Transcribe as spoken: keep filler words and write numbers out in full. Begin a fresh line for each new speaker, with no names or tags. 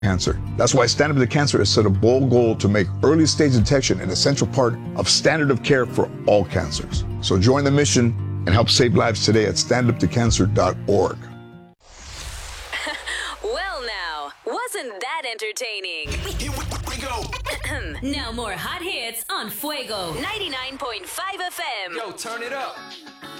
cancer. That's why Stand Up to Cancer has set a bold goal to make early stage detection an essential part of standard of care for all cancers. So join the mission and help save lives today at stand up to cancer dot org.
Well now, wasn't that entertaining?
Here we go.
Now more hot hits on Fuego ninety-nine point five F M.
Yo, turn it up.